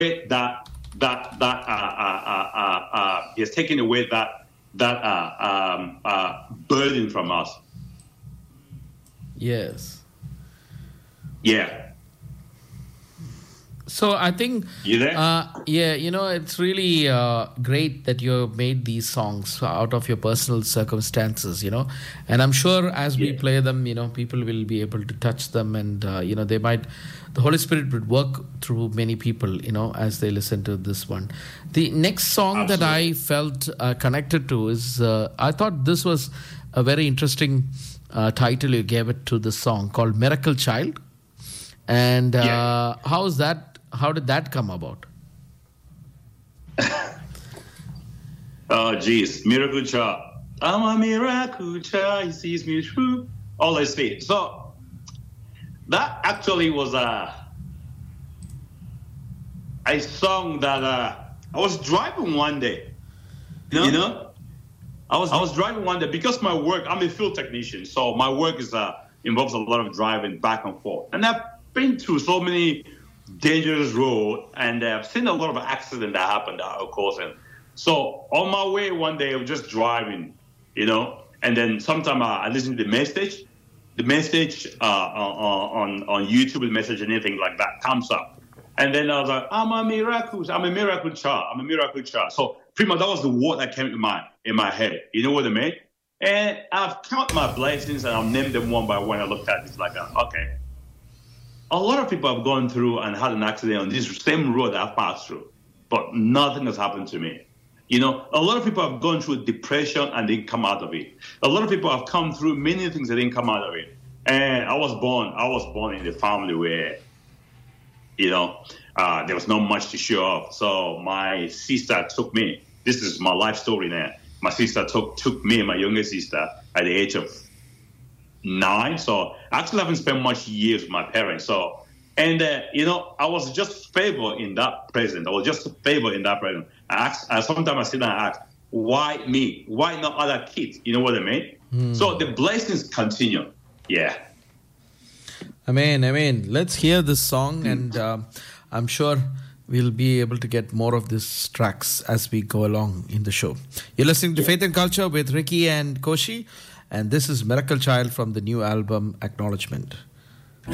he has taken away burden from us. Yes. Yeah. So I think, You there? it's really great that you made these songs out of your personal circumstances, and I'm sure as we play them, people will be able to touch them, and the Holy Spirit would work through many people, as they listen to this one. The next song that I felt connected to is, I thought this was a very interesting title you gave it to the song called Miracle Child. And how did that come about? Oh, geez. Miracle child. I'm a miracle child. He sees me through all I see. So that actually was a song that I was driving one day. You know? I was driving one day because my work, I'm a field technician. So my work involves a lot of driving back and forth. And I've been through so many dangerous road, and I've seen a lot of accidents that happened that are causing. So on my way one day, I was just driving, and then sometime I listen to the message on YouTube, the message, anything like that comes up. And then I was like, I'm a miracle child. So pretty much that was the word that came in my head. You know what I mean? And I've counted my blessings and I've named them one by one. I looked at it like, okay. A lot of people have gone through and had an accident on this same road that I've passed through, but nothing has happened to me. A lot of people have gone through depression and didn't come out of it. A lot of people have come through many things that didn't come out of it. And I was born in a family where, there was not much to show off. So my sister took me. This is my life story now. My sister took me and my younger sister at the age of 9. So I actually haven't spent much years with my parents. So, and I was just favored in that present. Sometimes I sit down and ask, why me? Why not other kids? You know what I mean? So the blessings continue. Yeah. Amen. Let's hear this song, and I'm sure we'll be able to get more of these tracks as we go along in the show. You're listening to Faith and Culture with Ricky and Koshi. And this is Miracle Child from the new album, Acknowledgement.